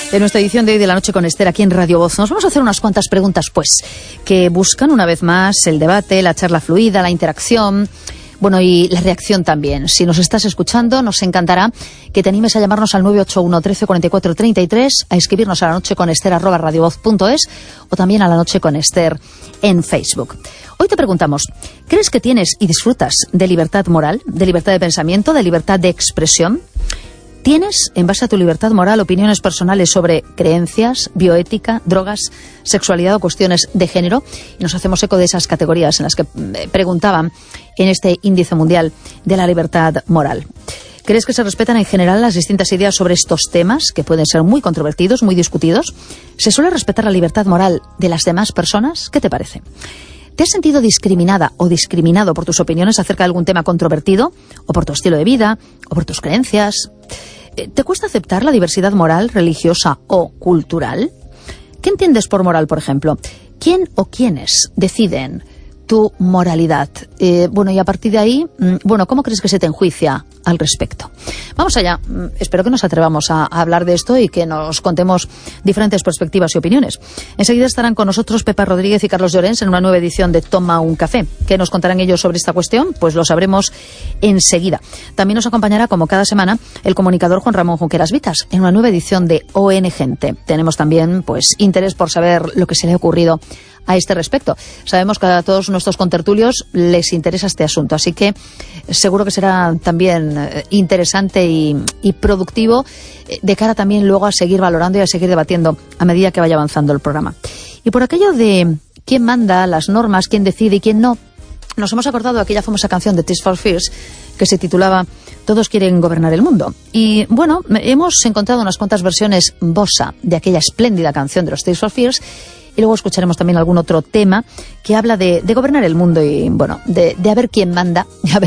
En nuestra edición de hoy de La Noche con Esther aquí en Radio Voz nos vamos a hacer unas cuantas preguntas, pues, que buscan una vez más el debate, la charla fluida, la interacción, bueno, y la reacción también. Si nos estás escuchando, nos encantará que te animes a llamarnos al 981 13 44 33, a escribirnos a lanocheconester@radiovoz.es o también a La Noche con Esther en Facebook. Hoy te preguntamos, ¿crees que tienes y disfrutas de libertad moral, de libertad de pensamiento, de libertad de expresión? ¿Tienes, en base a tu libertad moral, opiniones personales sobre creencias, bioética, drogas, sexualidad o cuestiones de género? Y nos hacemos eco de esas categorías en las que preguntaban en este índice mundial de la libertad moral. ¿Crees que se respetan en general las distintas ideas sobre estos temas, que pueden ser muy controvertidos, muy discutidos? ¿Se suele respetar la libertad moral de las demás personas? ¿Qué te parece? ¿Te has sentido discriminada o discriminado por tus opiniones acerca de algún tema controvertido? ¿O por tu estilo de vida? ¿O por tus creencias? ¿Te cuesta aceptar la diversidad moral, religiosa o cultural? ¿Qué entiendes por moral, por ejemplo? ¿Quién o quiénes deciden tu moralidad? Bueno, y a partir de ahí, ¿cómo crees que se te enjuicia al respecto? Vamos allá. Espero que nos atrevamos a hablar de esto y que nos contemos diferentes perspectivas y opiniones. Enseguida estarán con nosotros Pepa Rodríguez y Carlos Llorens en una nueva edición de Toma un Café. ¿Qué nos contarán ellos sobre esta cuestión? Pues lo sabremos enseguida. También nos acompañará, como cada semana, el comunicador Juan Ramón Junqueras Vitas en una nueva edición de ON Gente. Tenemos también, pues, interés por saber lo que se le ha ocurrido a este respecto. Sabemos que a todos nuestros contertulios les interesa este asunto, así que seguro que será también interesante y productivo de cara también luego a seguir valorando y a seguir debatiendo a medida que vaya avanzando el programa. Y por aquello de quién manda las normas, quién decide y quién no, nos hemos acordado de aquella famosa canción de Tears for Fears que se titulaba Todos quieren gobernar el mundo. Y bueno, hemos encontrado unas cuantas versiones bossa de aquella espléndida canción de los Tears for Fears. Y luego escucharemos también algún otro tema que habla de gobernar el mundo y, bueno, de a ver quién manda,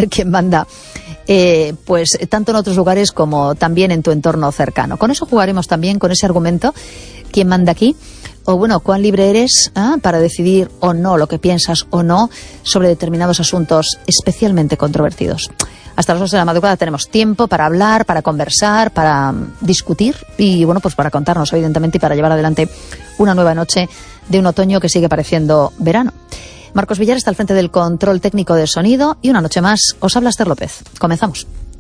pues tanto en otros lugares como también en tu entorno cercano. Con eso jugaremos también, con ese argumento, quién manda aquí, o bueno, cuán libre eres para decidir o no lo que piensas o no sobre determinados asuntos especialmente controvertidos. Hasta las 2 de la madrugada tenemos tiempo para hablar, para conversar, para discutir y, bueno, pues para contarnos, evidentemente, y para llevar adelante una nueva noche de un otoño que sigue pareciendo verano. Marcos Villar está al frente del control técnico de sonido y una noche más os habla Esther López. Comenzamos.